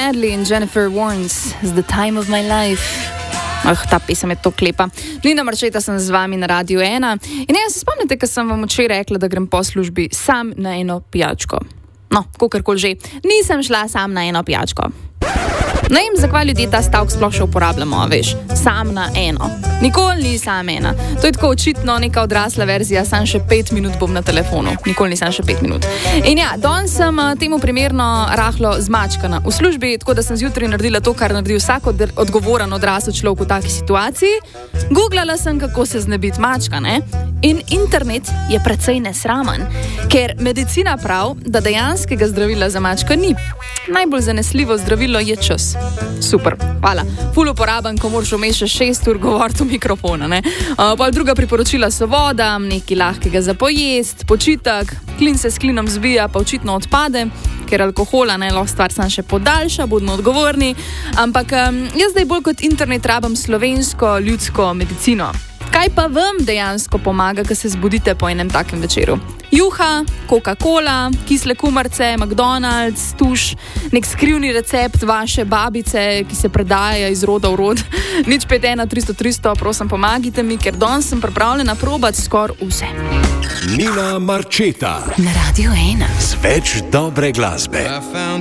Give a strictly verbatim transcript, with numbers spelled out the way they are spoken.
Hadley in Jennifer Warnes z The Time of My Life. Oh, ta pesem je to klepa. Nina Marčeta sem z vami na Radiu ena. In ja, se spomnite, ko sem vam včeraj rekla, da grem po službi sam na eno pijačko. No, kakorkoli že. Nisem šla sam na eno pijačko. Ne vem, zakaj ljudje ta stavek sploh še uporabljamo, veš, sam na eno. Nikoli ni sam ena. To je tako očitno neka odrasla verzija, sam še pet minut bom na telefonu. Nikoli ni sam še pet minut. In ja, danes sem temu primerno rahlo zmačkana v službi, tako da sem zjutraj naredila to, kar naredi vsak od, odgovoren odrasel človek v taki situaciji. Googlala sem, kako se znebiti mačka, ne? In internet je precej nesramen, ker medicina prav, da dejanskega zdravila za mačka ni. Najbolj zanesljivo zdravilo je čas. Super, hvala. Ful uporaben, ko moraš vmes še šest ur govoriti v mikrofona, ne? Uh, pol druga priporočila so voda, nekaj lahkega za pojest, počitek, klin se s klinom zbija, pa očitno odpade, ker alkohola ne lahko stvar sam še podaljša, bodimo odgovorni. Ampak um, jaz zdaj bolj kot internet rabim slovensko ljudsko medicino. Kaj pa vam dejansko pomaga, ko se zbudite po enem takem večeru? Juha, Coca-Cola, kisle kumarce, McDonald's, tuš, nek skrivni recept vaše babice, ki se predaja iz roda v rod. Nič pet ena tristo tristo, prosim, pomagite mi, ker danes sem pripravljena probati skoraj vse. Nina Marčeta na Radiu ena. Z več dobre glasbe.